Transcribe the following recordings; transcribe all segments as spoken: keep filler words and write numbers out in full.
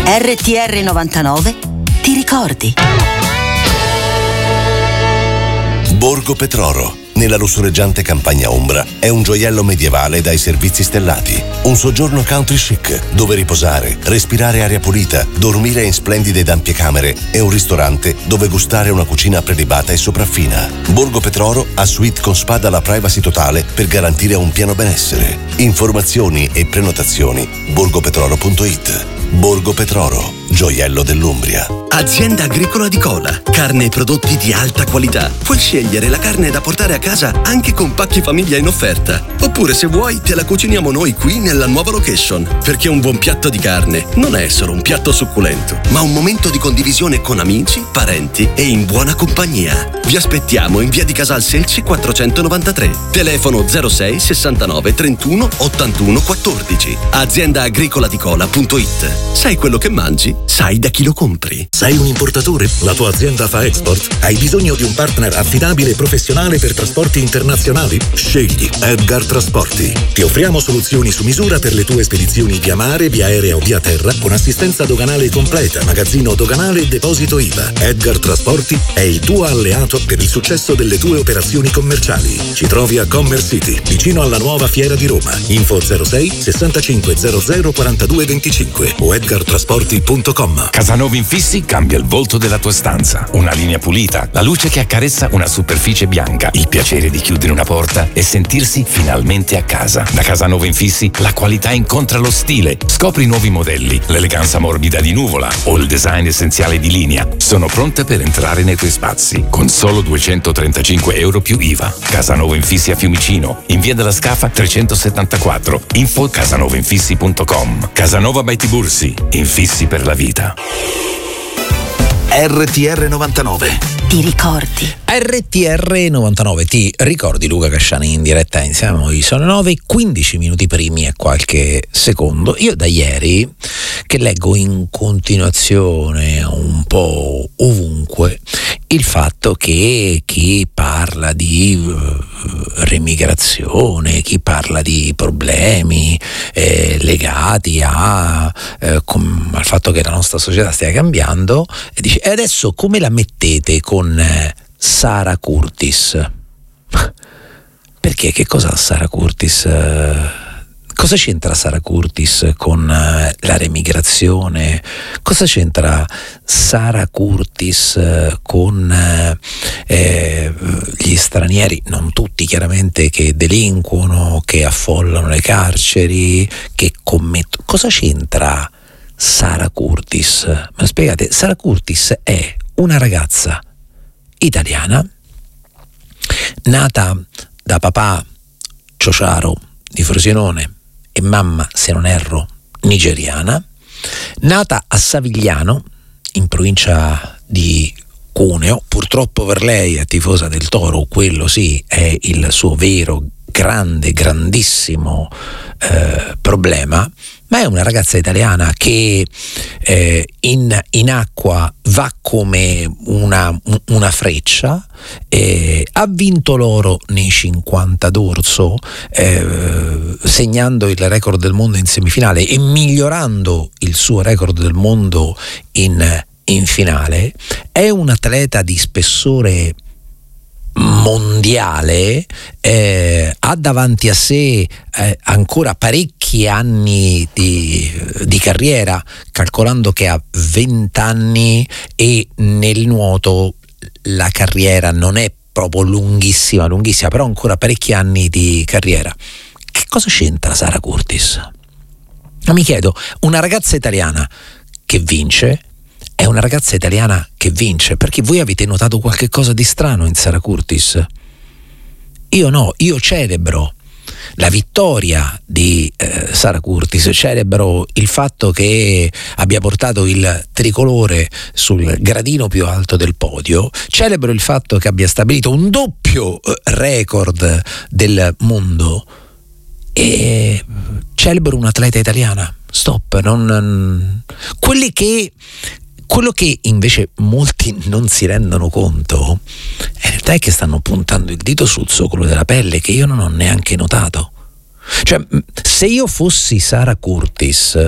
R T R novantanove ti ricordi? Borgo Petroro, nella lussureggiante campagna ombra, è un gioiello medievale dai servizi stellati. Un soggiorno country chic, dove riposare, respirare aria pulita, dormire in splendide ed ampie camere e un ristorante dove gustare una cucina prelibata e sopraffina. Borgo Petroro ha suite con spa dalla privacy totale per garantire un pieno benessere. Informazioni e prenotazioni borgopetroro punto it. Borgo Petroro, gioiello dell'Umbria. Azienda Agricola di Cola, carne e prodotti di alta qualità. Puoi scegliere la carne da portare a casa anche con pacchi famiglia in offerta. Oppure, se vuoi, te la cuciniamo noi qui nella nuova location. Perché un buon piatto di carne non è solo un piatto succulento, ma un momento di condivisione con amici, parenti e in buona compagnia. Vi aspettiamo in via di Casal Selci quattrocentonovantatré. Telefono zero sei sessantanove trentuno ottantuno quattordici. azienda agricola di cola punto it. Sai quello che mangi? Sai da chi lo compri. Sei un importatore? La tua azienda fa export? Hai bisogno di un partner affidabile e professionale per trasporti internazionali? Scegli Edgar Trasporti. Ti offriamo soluzioni su misura per le tue spedizioni via mare, via aerea o via terra, con assistenza doganale completa, magazzino doganale e deposito I V A. Edgar Trasporti è il tuo alleato per il successo delle tue operazioni commerciali. Ci trovi a Commerce City, vicino alla nuova Fiera di Roma. Info zero sei sessantacinque zero zero quarantadue venticinque o edgar trasporti punto com. Casanova Infissi cambia il volto della tua stanza. Una linea pulita, la luce che accarezza una superficie bianca, il piacere di chiudere una porta e sentirsi finalmente a casa. Da Casanova Infissi la qualità incontra lo stile. Scopri nuovi modelli, l'eleganza morbida di Nuvola o il design essenziale di Linea. Sono pronte per entrare nei tuoi spazi con solo duecentotrentacinque euro più I V A. Casanova Infissi a Fiumicino, in via della Scafa trecentosettantaquattro. Info casanova infissi punto com. Casanova by Tibursi, infissi per la vita. R T R novantanove. Ti ricordi? R T R novantanove, ti ricordi? Luca Casciani in diretta insieme a noi. Sono nove e quindici minuti primi e qualche secondo. Io da ieri, che leggo in continuazione un po' ovunque il fatto che chi parla di uh, remigrazione, chi parla di problemi eh, legati a, eh, com, al fatto che la nostra società stia cambiando, e dice: e adesso come la mettete con eh, Sara Curtis? Perché? Che cosa ha Sara Curtis? Eh, cosa c'entra Sara Curtis con eh, la remigrazione? Cosa c'entra Sara Curtis eh, con eh, gli stranieri, non tutti chiaramente, che delinquono, che affollano le carceri, che commettono? Cosa c'entra Sara Curtis? Ma spiegate, Sara Curtis è una ragazza italiana nata da papà ciociaro di Frosinone e mamma, se non erro, nigeriana, nata a Savigliano in provincia di Cuneo. Purtroppo per lei è tifosa del Toro, quello sì è il suo vero grande, grandissimo eh, problema, ma è una ragazza italiana che eh, in, in acqua va come una, una freccia, eh, ha vinto l'oro nei cinquanta d'orso, eh, segnando il record del mondo in semifinale e migliorando il suo record del mondo in, in finale. È un atleta di spessore mondiale, eh, ha davanti a sé eh, ancora parecchi anni di, di carriera, calcolando che ha venti anni e nel nuoto la carriera non è proprio lunghissima, lunghissima, però ancora parecchi anni di carriera. Che cosa c'entra Sara Curtis? Ma mi chiedo, una ragazza italiana che vince è una ragazza italiana che vince, perché voi avete notato qualche cosa di strano in Sara Curtis? Io no, io celebro la vittoria di eh, Sara Curtis, celebro il fatto che abbia portato il tricolore sul gradino più alto del podio, celebro il fatto che abbia stabilito un doppio record del mondo e celebro un'atleta italiana. Stop, non... Quelli che... Quello che invece molti non si rendono conto in realtà è che stanno puntando il dito sul zoccolo della pelle, che io non ho neanche notato. Cioè, se io fossi Sara Curtis,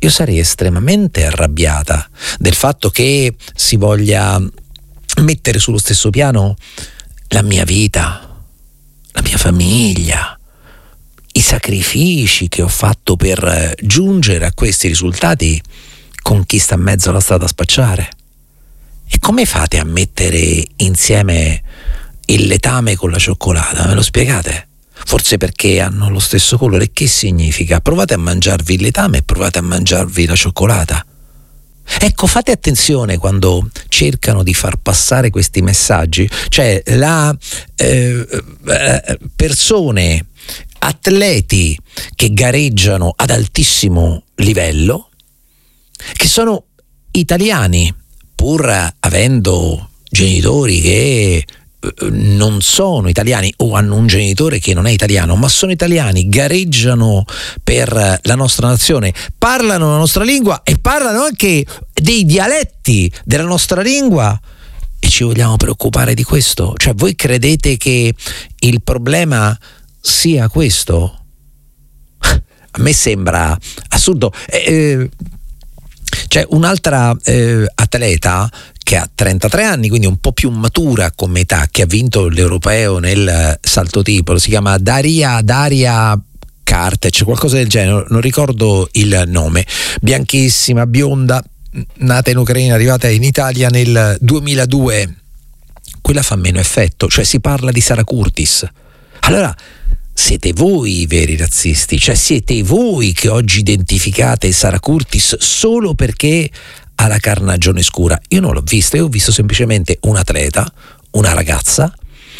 io sarei estremamente arrabbiata del fatto che si voglia mettere sullo stesso piano la mia vita, la mia famiglia, i sacrifici che ho fatto per giungere a questi risultati con chi sta in mezzo alla strada a spacciare. E come fate a mettere insieme il letame con la cioccolata? Me lo spiegate? Forse perché hanno lo stesso colore. Che significa? Provate a mangiarvi il letame e provate a mangiarvi la cioccolata. Ecco, fate attenzione quando cercano di far passare questi messaggi, cioè la eh, persone, atleti che gareggiano ad altissimo livello, che sono italiani, pur avendo genitori che non sono italiani o hanno un genitore che non è italiano, ma sono italiani, gareggiano per la nostra nazione, parlano la nostra lingua e parlano anche dei dialetti della nostra lingua, e ci vogliamo preoccupare di questo? Cioè, voi credete che il problema sia questo? A me sembra assurdo. Eh, c'è un'altra eh, atleta che ha trentatré anni, quindi un po' più matura come età, che ha vinto l'europeo nel salto triplo, si chiama Daria Daria Kartec, qualcosa del genere, non ricordo il nome, bianchissima, bionda, nata in Ucraina, arrivata in Italia nel duemiladue. Quella fa meno effetto, cioè si parla di Sara Curtis. Allora siete voi i veri razzisti, cioè siete voi che oggi identificate Sara Curtis solo perché ha la carnagione scura. Io non l'ho vista, io ho visto semplicemente un atleta, una ragazza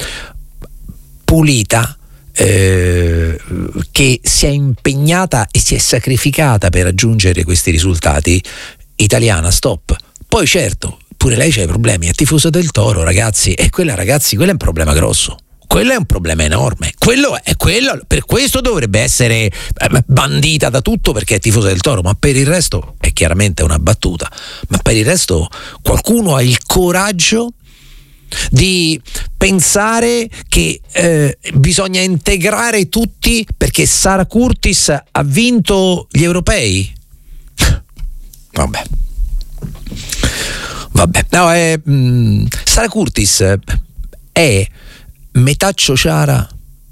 pulita, eh, che si è impegnata e si è sacrificata per raggiungere questi risultati. Italiana, stop. Poi certo, pure lei c'ha i problemi, è tifosa del Toro, ragazzi, e quella, ragazzi, quello è un problema grosso. Quello è un problema enorme, quello è quello, per questo dovrebbe essere bandita da tutto perché è tifosa del Toro, ma per il resto è chiaramente una battuta, ma per il resto qualcuno ha il coraggio di pensare che eh, bisogna integrare tutti perché Sara Curtis ha vinto gli europei? Vabbè, vabbè, no, è, mh, Sara Curtis è metà ciociara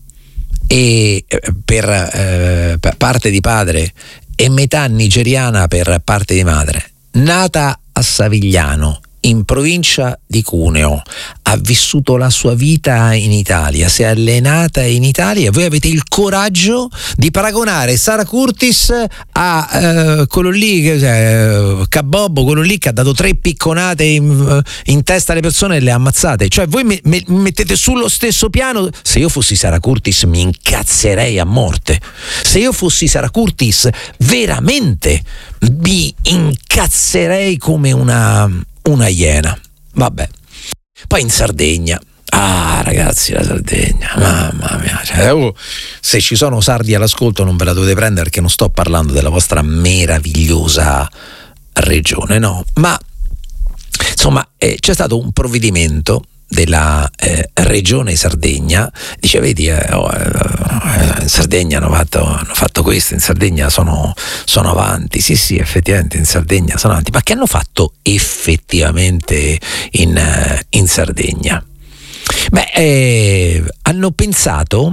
e per, eh, per parte di padre e metà nigeriana per parte di madre, nata a Savigliano in provincia di Cuneo, ha vissuto la sua vita in Italia, si è allenata in Italia, e voi avete il coraggio di paragonare Sara Curtis a eh, quello lì, eh, Cabobbo, quello lì che ha dato tre picconate in, in testa alle persone e le ha ammazzate. Cioè voi me, me, mettete sullo stesso piano. Se io fossi Sara Curtis mi incazzerei a morte. Se io fossi Sara Curtis veramente mi incazzerei come una una iena. Vabbè, poi in Sardegna, ah ragazzi, la Sardegna, mamma mia, cioè, oh, se ci sono sardi all'ascolto non ve la dovete prendere perché non sto parlando della vostra meravigliosa regione, no, ma insomma eh, c'è stato un provvedimento della eh, regione Sardegna, dice vedi eh, oh, eh, in Sardegna hanno fatto, hanno fatto questo, in Sardegna sono, sono avanti, sì sì effettivamente in Sardegna sono avanti, ma che hanno fatto effettivamente in, eh, in Sardegna? Beh, eh, hanno pensato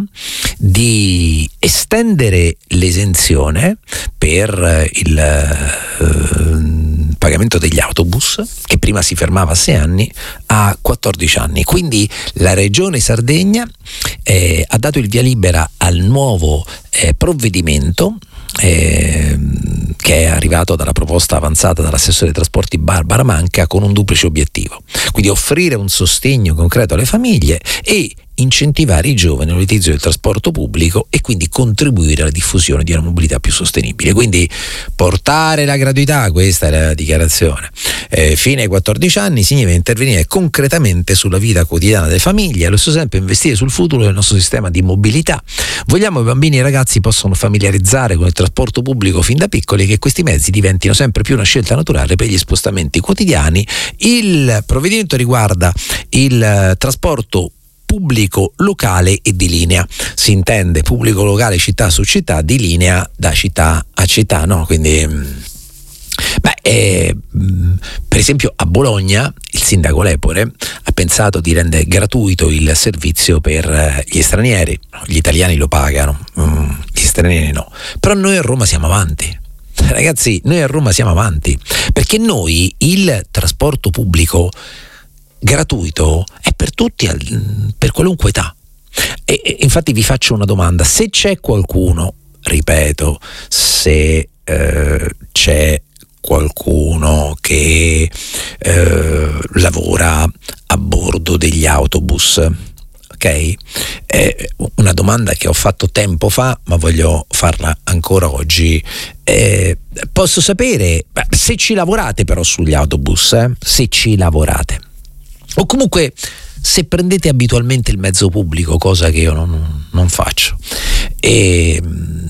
di estendere l'esenzione per il eh, pagamento degli autobus, che prima si fermava a sei anni, a quattordici anni. Quindi la regione Sardegna eh, ha dato il via libera al nuovo eh, provvedimento eh, che è arrivato dalla proposta avanzata dall'assessore dei trasporti Barbara Manca, con un duplice obiettivo: quindi offrire un sostegno concreto alle famiglie e incentivare i giovani all'utilizzo del trasporto pubblico e quindi contribuire alla diffusione di una mobilità più sostenibile. Quindi portare la gratuità, questa è la dichiarazione, eh, fino ai quattordici anni significa intervenire concretamente sulla vita quotidiana delle famiglie, allo stesso tempo investire sul futuro del nostro sistema di mobilità. Vogliamo che i bambini e i ragazzi possano familiarizzare con il trasporto pubblico fin da piccoli e che questi mezzi diventino sempre più una scelta naturale per gli spostamenti quotidiani. Il provvedimento riguarda il trasporto pubblico locale e di linea. Si intende pubblico locale città su città, di linea da città a città, no? Quindi E, per esempio a Bologna il sindaco Lepore ha pensato di rendere gratuito il servizio per gli stranieri. Gli italiani lo pagano, gli stranieri no. Però noi a Roma siamo avanti. Ragazzi, noi a Roma siamo avanti, perché noi il trasporto pubblico gratuito è per tutti, per qualunque età. E, e infatti vi faccio una domanda: se c'è qualcuno, ripeto, se eh, c'è qualcuno che eh, lavora a bordo degli autobus, ok? È una domanda che ho fatto tempo fa, ma voglio farla ancora oggi. Eh, posso sapere se ci lavorate però sugli autobus, eh? se ci lavorate, o comunque se prendete abitualmente il mezzo pubblico, cosa che io non, non faccio. E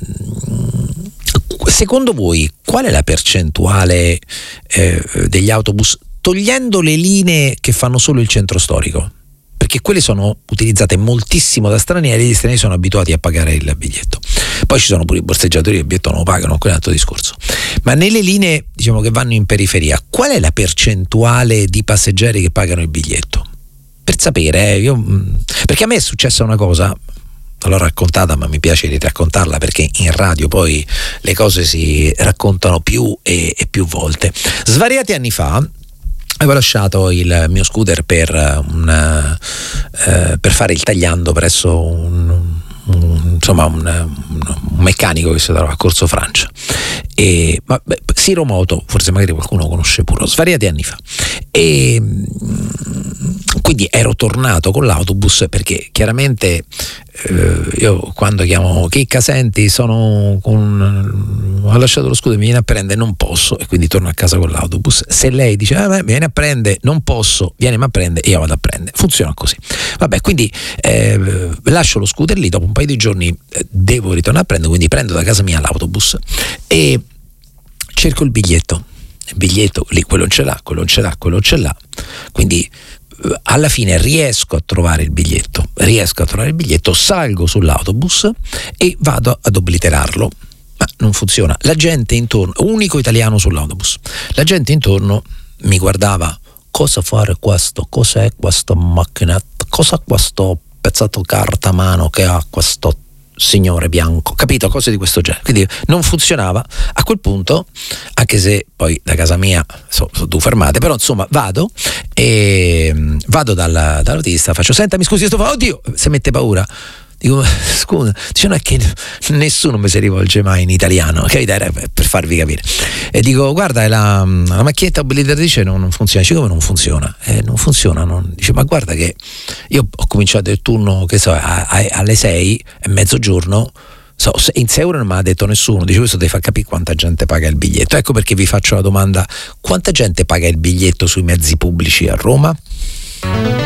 secondo voi qual è la percentuale eh, degli autobus, togliendo le linee che fanno solo il centro storico? Perché quelle sono utilizzate moltissimo da stranieri, gli stranieri sono abituati a pagare il biglietto. Poi ci sono pure i borseggiatori che il biglietto non lo pagano, quello è un altro discorso. Ma nelle linee, diciamo, che vanno in periferia, qual è la percentuale di passeggeri che pagano il biglietto? Per sapere, eh, io, perché a me è successa una cosa, l'ho raccontata ma mi piace raccontarla, perché in radio poi le cose si raccontano più e, e più volte. Svariati anni fa avevo lasciato il mio scooter per, una, eh, per fare il tagliando presso un, un, insomma un, un meccanico che si trova a Corso Francia, e, ma, beh, Siro Moto, forse magari qualcuno conosce pure, svariati anni fa, e quindi ero tornato con l'autobus perché chiaramente eh, io quando chiamo Chicca, senti, sono con, ho lasciato lo scooter, mi viene a prendere, non posso, e quindi torno a casa con l'autobus. Se lei dice ah, beh, vieni a prendere, non posso, vieni a prendere, e io vado a prendere, funziona così. Vabbè, quindi eh, lascio lo scooter lì, dopo un paio di giorni eh, devo ritornare a prendere, quindi prendo da casa mia l'autobus e cerco il biglietto, il biglietto lì, quello non ce l'ha, quello non ce l'ha, quello non ce l'ha, quindi alla fine riesco a trovare il biglietto, riesco a trovare il biglietto, salgo sull'autobus e vado ad obliterarlo, ma non funziona. La gente intorno, unico italiano sull'autobus, la gente intorno mi guardava: cosa fare questo? Cos'è questa macchinetta? Cosa questo pezzetto carta a mano che ha questo signore bianco, capito? Cose di questo genere. Quindi non funzionava. A quel punto, anche se poi da casa mia sono so due fermate, però insomma vado e vado dalla, dall'autista, faccio: senta, mi scusi, sto fa, oddio, se mette paura. Dico: scusa, dice, no, è che nessuno mi si rivolge mai in italiano, capito? Era per farvi capire. E dico: guarda, la, la macchinetta obliteratrice non, non funziona. Dice: come non funziona? Eh, non funziona. Non. Dice: ma guarda che io ho cominciato il turno, che so, a, a, alle sei, è mezzogiorno, so, in sei euro non me l'ha detto nessuno. Dice: questo deve far capire quanta gente paga il biglietto. Ecco perché vi faccio la domanda: quanta gente paga il biglietto sui mezzi pubblici a Roma?